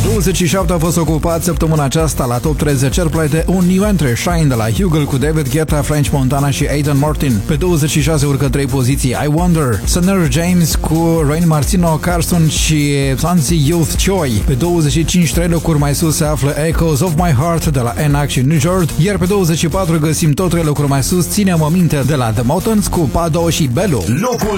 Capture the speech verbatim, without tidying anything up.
douăzeci și șapte a fost ocupat săptămâna aceasta la top treizeci Airplay de un new entry, Shine de la Hugel cu David Guetta, French Montana și Aidan Martin. Pe douăzeci și șase urcă trei poziții I Wonder, Sunner James cu Rain Martino, Carson și Sansi Youth Choi. Pe douăzeci și cinci, trei locuri mai sus se află Echoes of My Heart de la Enac și New Jord, iar pe douăzeci și patru găsim tot trei locuri mai sus Ține-mă minte de la The Mountains cu Pado și Belu. Locul